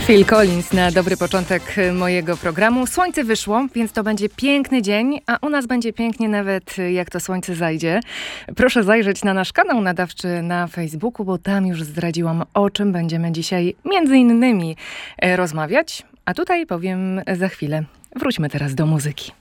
Phil Collins na dobry początek mojego programu. Słońce wyszło, więc to będzie piękny dzień, a u nas będzie pięknie nawet jak to słońce zajdzie. Proszę zajrzeć na nasz kanał nadawczy na Facebooku, bo tam już zdradziłam, o czym będziemy dzisiaj między innymi rozmawiać. A tutaj powiem za chwilę. Wróćmy teraz do muzyki.